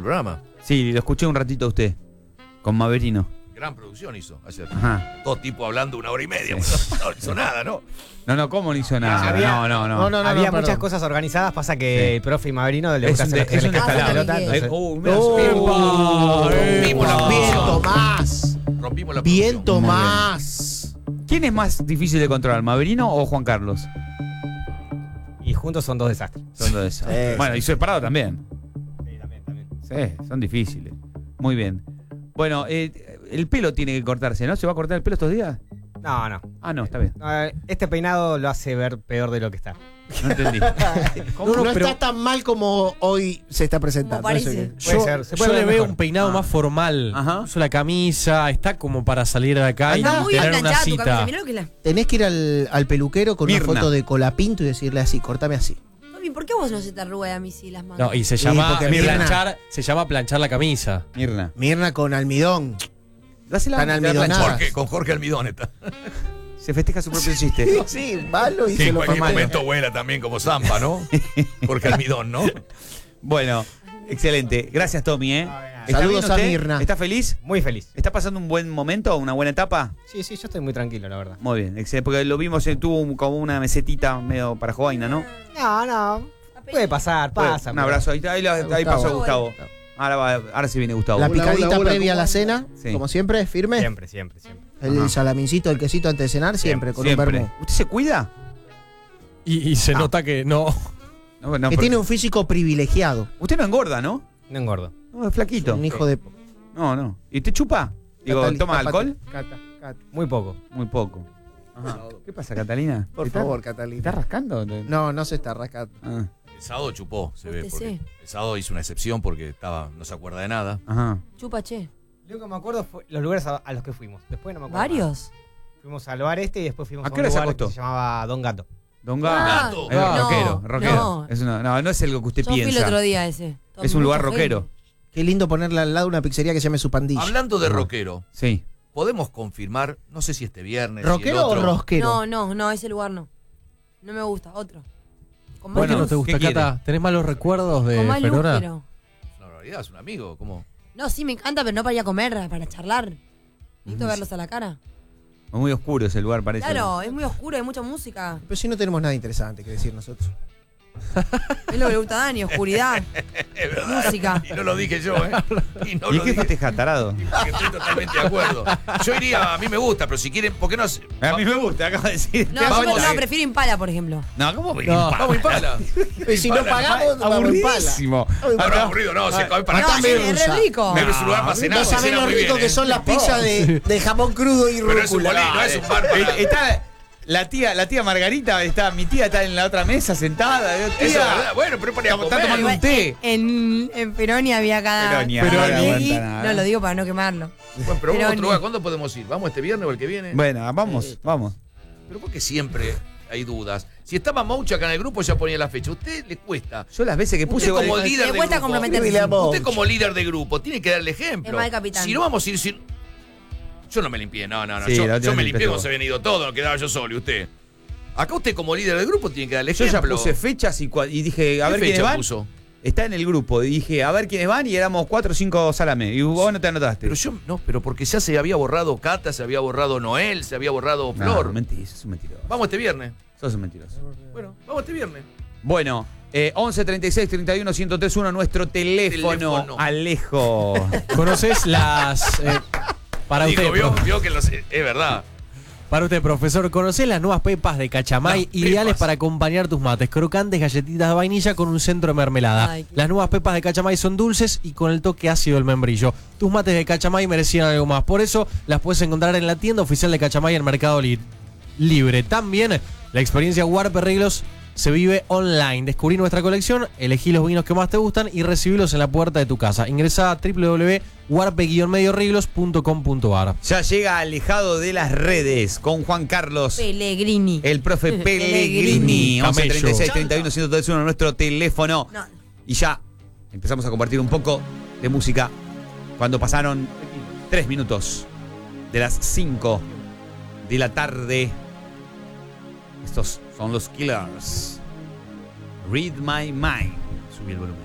programa. Sí, lo escuché un ratito a usted. Con Maverino. Gran producción hizo ayer. Ajá. Todo tipo hablando 1 hora y media. No hizo nada, ¿no? No, ¿cómo no hizo nada? Había- No. Había perdón. muchas cosas organizadas, pasa que Sí. el profe y Maverino le Es gusta un hacer de- es un las descalabro. pelotas, entonces- Rompimos la Viento producción. más. Rompimos la Viento producción. más. ¿Quién es más difícil de controlar, Maverino o Juan Carlos? Y juntos son dos desastres. Son dos de esos. Sí, Bueno, y separado también. Sí, también. Sí, son difíciles. Muy bien. Bueno, el pelo tiene que cortarse, ¿no? ¿Se va a cortar el pelo estos días? No. Ah, no, está bien. Este peinado lo hace ver peor de lo que está. No entendí. No está tan mal como hoy se está presentando. Como parece. Puede ser, se puede Yo le ver veo mejor. un peinado más formal. Ajá. Usa la camisa, está como para salir de acá Está y muy tener una planchada tu camisa. cita. Mirá lo que la. Tenés que ir al peluquero con Mirna. una foto de Colapinto y decirle así, cortame así. Tommy, ¿por qué vos no se te arruga a mí si las manos? No, y se Sí, llama porque Mirna- planchar la camisa. Mirna. Mirna con almidón. Dásela. Tan almidonada. Con Jorge Almidón está. Se festeja su propio chiste. Sí, malo y Que se en lo cualquier fue malo. momento vuela también como Zampa, ¿no? Jorge Almidón, ¿no? Bueno, excelente. Gracias, Tommy, ¿eh? ¿Está Saludos bien a usted? Mirna. ¿Está feliz? Muy feliz. ¿Está pasando un buen momento, una buena etapa? Sí, yo estoy muy tranquilo, la verdad. Muy bien, excelente, porque lo vimos, tuvo como una mesetita medio para Joaina, ¿no? No. Puede pasar, pasa. Un abrazo, ahí pasó Gustavo. Gustavo. Ahora sí viene Gustavo. La picadita hola, previa a ¿cómo la cena, Sí. como siempre, firme. Siempre. El Ajá. salamincito, el quesito antes de cenar, siempre, con un vermú. ¿Usted se cuida? Y se nota que no. No, Que porque- tiene un físico privilegiado. Usted no engorda, ¿no? No engordo. No, es flaquito. Un hijo de... No. ¿Y usted chupa? Digo, Catalina, ¿toma alcohol? Cata. Muy poco. Muy poco. Ajá. ¿Qué pasa, Catalina? Por ¿Está- favor, ¿Está Catalina. rascando? No se está rascando. Ah, El sábado chupó, se ve. Usted Porque sí. el sábado hizo una excepción porque no se acuerda de nada. ajá. Chupa, che. Lo que me acuerdo fue los lugares a los que fuimos. Después no me acuerdo. ¿Varios? más. Fuimos al bar y después fuimos ¿A a qué un hora se lugar acostó? que se llamaba Don Gato. Don Ah, Gato. no, Es rockero, rockero. no. Es no es algo que usted Yo fui el piensa. otro día ese. Es un lugar Mucha rockero. gente. Qué lindo ponerle al lado una pizzería que se llame Su Pandilla. Hablando de Ajá. rockero, Sí. podemos confirmar, no sé si este viernes, si el ¿Rockero o otro. rosquero? No, ese lugar no. No me gusta, otro. Con más ¿Por qué no luz. te gusta, ¿qué Cata? ¿Tenés malos recuerdos de Con más luz, Ferona? pero. No, en realidad es un amigo, ¿cómo? No, sí, me encanta, pero no para ir a comer, para charlar. Necesito verlos a la cara. Es muy oscuro ese lugar, parece. Claro, es muy oscuro, hay mucha música. Pero si no tenemos nada interesante que decir nosotros. Es lo que le gusta a Dani, oscuridad, Es verdad. música. Y no lo dije yo, ¿eh? Y no ¿Y lo qué dije. festeja, tarado? Porque estoy totalmente de acuerdo. Yo iría, a mí me gusta, pero si quieren, ¿por qué no? A mí me gusta, acabo de decir. No, Vamos, yo prefiero Impala, por ejemplo. No, ¿cómo me No, Vamos, Impala. Y si no pagamos, vamos en pala. Aburridísimo. Ahora aburrido, no, se para No, Acá me es re gusta. rico. Debe ser un lugar para cenar, No se saben cena lo muy rico bien, que ¿eh? son las pizzas de jamón crudo y Pero es un rúcula. bolín, no es un bar para... Está la tía Margarita, mi tía está en la otra mesa sentada. Eso es Tía, verdad. Bueno, pero para ir a Está comer. tomando un té. En Peroni había cada. Peroni, cada ahora no Diegui. aguanta nada. No lo digo para no quemarlo. Bueno, pero vamos a Peroni. otro lugar. ¿Cuándo podemos ir? ¿Vamos este viernes o el que viene? Bueno, vamos. Pero porque siempre hay dudas. Si estaba Moucha acá en el grupo ya ponía la fecha. ¿A usted le cuesta? Yo las veces que puse. Usted como igual- líder Me de cuesta grupo. comprometerse. Dile a vos. Usted como líder de grupo tiene que darle ejemplo. Es mal capitán. Si no vamos a ir sin... Yo no me limpié, no. Sí, yo la última me vez limpié limpiaste cuando vos. se habían ido todos, quedaba yo solo y usted. Acá usted como líder del grupo tiene que darle Yo ejemplo. ya puse fechas y dije, a ¿Qué ver quiénes fecha van. puso? Está en el grupo. Y dije, a ver quiénes van. Y éramos 4 o 5 salame. Y vos no te anotaste. Pero porque ya se había borrado Cata, se había borrado Noel, se había borrado Flor. No, mentira, sos un mentiroso. Vamos este viernes. Sos un mentiroso. Bueno, vamos este viernes. Bueno, 11 36 31 1031, nuestro teléfono. Alejo. ¿Conoces las. Para Digo, usted, vio que es verdad. para usted, profesor, ¿conocés las nuevas pepas de Cachamay? Las Ideales pepas. para acompañar tus mates. Crocantes, galletitas de vainilla con un centro de mermelada. Ay, qué- Las nuevas pepas de Cachamay son dulces y con el toque ácido del membrillo. Tus mates de Cachamay merecían algo más. Por eso las puedes encontrar en la tienda oficial de Cachamay en Mercado Libre. También la experiencia Warp Arreglos se vive online. Descubrí nuestra colección, elegí los vinos que más te gustan y recibílos en la puerta de tu casa. Ingresá a www.warpe-medioarreglos.com.ar. Ya llega alejado de las redes con Juan Carlos, Pellegrini. el profe Pellegrini. 11 Camello. 36 31 1031, nuestro teléfono. No, Y ya empezamos a compartir un poco de música cuando pasaron 3 minutos de las 5 de la tarde. Estos son los Killers. Read My Mind. Subí el volumen.